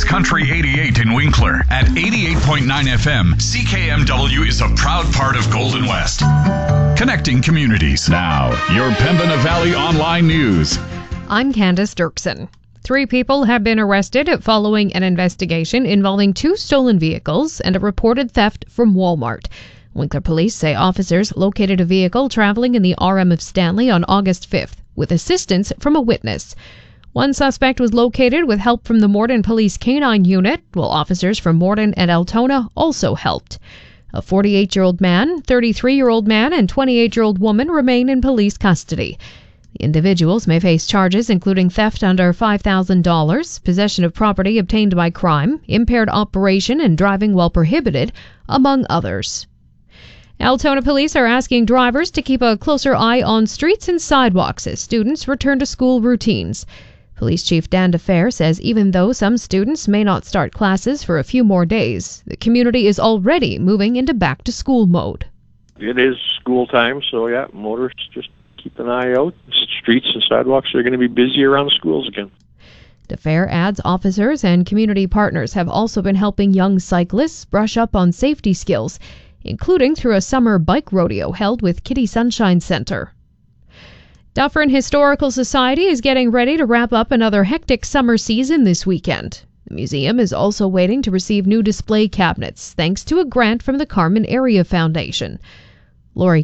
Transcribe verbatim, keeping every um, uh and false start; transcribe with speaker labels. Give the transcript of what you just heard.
Speaker 1: Country eighty-eight in Winkler. At eighty-eight point nine F M, C K M W is a proud part of Golden West. Connecting communities. Now, your Pembina Valley Online News.
Speaker 2: I'm Candace Dirksen. Three people have been arrested following an investigation involving two stolen vehicles and a reported theft from Walmart. Winkler police say officers located a vehicle traveling in the R M of Stanley on August fifth with assistance from a witness. One suspect was located with help from the Morden Police Canine Unit, while officers from Morden and Altona also helped. A forty-eight-year-old man, thirty-three-year-old man, and twenty-eight-year-old woman remain in police custody. The individuals may face charges including theft under five thousand dollars, possession of property obtained by crime, impaired operation, and driving while prohibited, among others. Altona police are asking drivers to keep a closer eye on streets and sidewalks as students return to school routines. Police Chief Dan DeFer says even though some students may not start classes for a few more days, the community is already moving into back-to-school mode.
Speaker 3: It is school time, so yeah, motorists just keep an eye out. Streets and sidewalks are going to be busy around schools again.
Speaker 2: DeFer adds officers and community partners have also been helping young cyclists brush up on safety skills, including through a summer bike rodeo held with Kitty Sunshine Center. Dufferin Historical Society is getting ready to wrap up another hectic summer season this weekend. The museum is also waiting to receive new display cabinets, thanks to a grant from the Carmen Area Foundation. Lori